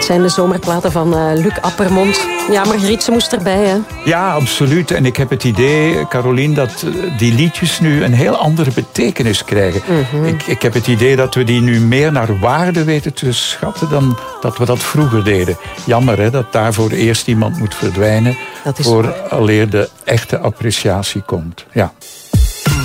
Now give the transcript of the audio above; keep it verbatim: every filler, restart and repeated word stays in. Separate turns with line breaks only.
Het zijn de zomerplaten van uh, Luc Appermond. Ja, Margriet, ze moest erbij, hè?
Ja, absoluut. En ik heb het idee, Carolien, dat die liedjes nu een heel andere betekenis krijgen. Mm-hmm. Ik, ik heb het idee dat we die nu meer naar waarde weten te schatten dan dat we dat vroeger deden. Jammer, hè, dat daarvoor eerst iemand moet verdwijnen, voor alleer de echte appreciatie komt. Ja.